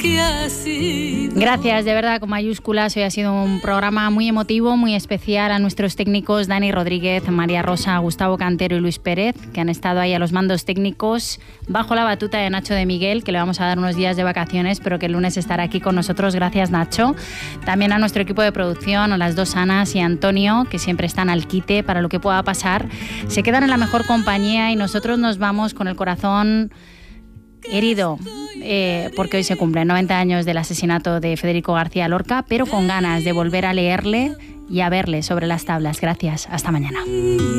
Gracias, de verdad, con mayúsculas. Hoy ha sido un programa muy emotivo, muy especial. A nuestros técnicos Dani Rodríguez, María Rosa, Gustavo Cantero y Luis Pérez, que han estado ahí a los mandos técnicos, bajo la batuta de Nacho de Miguel, que le vamos a dar unos días de vacaciones, pero que el lunes estará aquí con nosotros. Gracias, Nacho. También a nuestro equipo de producción, a las dos Anas y a Antonio, que siempre están al quite para lo que pueda pasar. Se quedan en la mejor compañía y nosotros nos vamos con el corazón herido, porque hoy se cumplen 90 años del asesinato de Federico García Lorca, pero con ganas de volver a leerle y a verle sobre las tablas. Gracias, hasta mañana.